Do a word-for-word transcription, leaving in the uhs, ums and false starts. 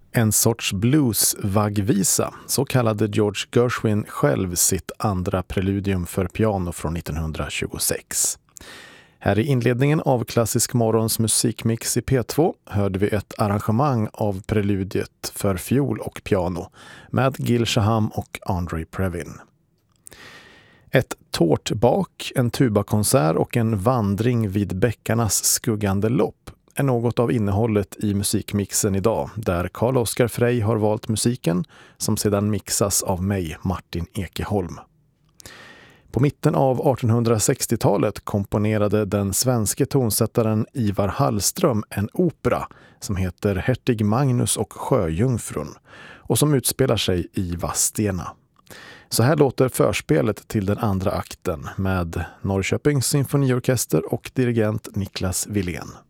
En sorts blues-vaggvisa, så kallade George Gershwin själv sitt andra preludium för piano från nittonhundratjugosex. Här i inledningen av Klassisk morgons musikmix i P två hörde vi ett arrangemang av preludiet för fiol och piano med Gil Shaham och Andre Previn. Ett tårtbak, en tubakonsert och en vandring vid bäckarnas skuggande lopp är något av innehållet i musikmixen idag, där Carl Oskar Frey har valt musiken som sedan mixas av mig, Martin Ekeholm. På mitten av artonhundrasextiotalet komponerade den svenske tonsättaren Ivar Hallström en opera som heter Hertig Magnus och Sjöjungfrun och som utspelar sig i Vadstena. Så här låter förspelet till den andra akten med Norrköpings symfoniorkester och dirigent Niklas Wilén.